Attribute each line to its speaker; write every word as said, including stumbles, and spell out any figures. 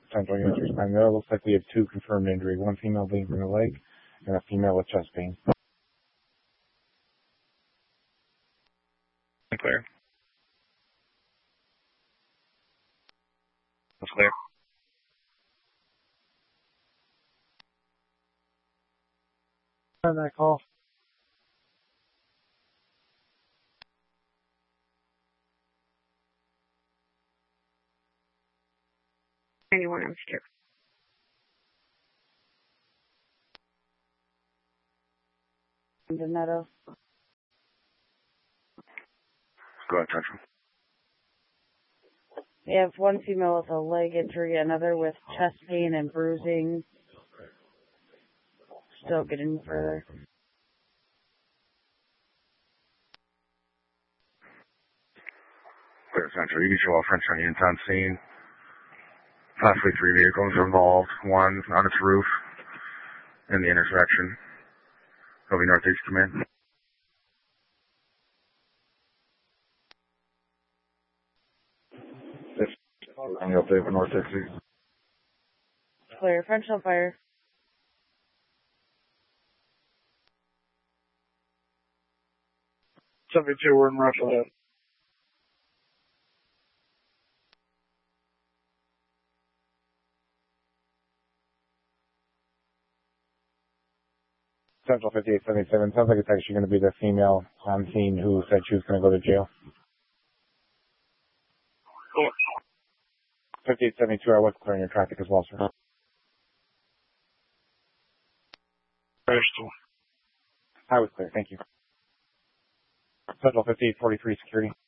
Speaker 1: Central units responding there. Looks like we have two confirmed injury. One female bleeding from the leg and a female with chest pain.
Speaker 2: Clear. That's clear.
Speaker 1: On that call.
Speaker 3: Anyone else here? Donetto.
Speaker 2: Go ahead, Central.
Speaker 3: We have one female with a leg injury, another with chest pain and bruising. Still getting further.
Speaker 2: Clear, Central. You can show all French units on scene. Possibly three vehicles involved. One on its roof in the intersection. Covey Northeast Command. Any update for North sixty?
Speaker 3: Clear. French on fire.
Speaker 1: seventy-two, we're in Russell. Central fifty-eight seventy-seven. Sounds like it's actually going to be the female on scene who said she was going to go to jail.
Speaker 2: Cool.
Speaker 1: fifty-eight seventy-two, I was clearing your traffic as well, sir.
Speaker 2: Bristol.
Speaker 1: I was clear, thank you. Central fifty-eight forty-three, security.